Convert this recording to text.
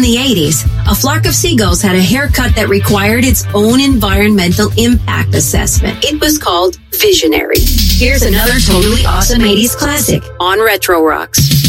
the 80s, A Flock of Seagulls had a haircut that required its own environmental impact assessment. It was called Visionary. Here's another totally awesome 80s classic on Retro Rocks.